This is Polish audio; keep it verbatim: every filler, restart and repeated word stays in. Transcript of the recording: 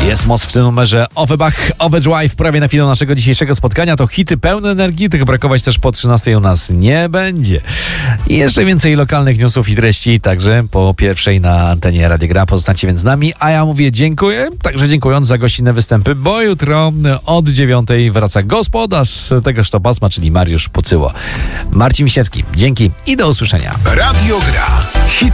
Jest moc w tym numerze. Offenbach, Overdrive, prawie na finał naszego dzisiejszego spotkania. To hity pełne energii, tych brakować też po trzynastej u nas nie będzie. I jeszcze więcej lokalnych newsów i treści, także po pierwszej na antenie Radia Gra. Pozostańcie więc z nami, a ja mówię dziękuję, także dziękując za gościnne występy, bo jutro od dziewiątej wraca gospodarz tegoż to pasma, czyli Mariusz Pucyło. Marcin Wiśniewski, dzięki i do usłyszenia. Radio Gra.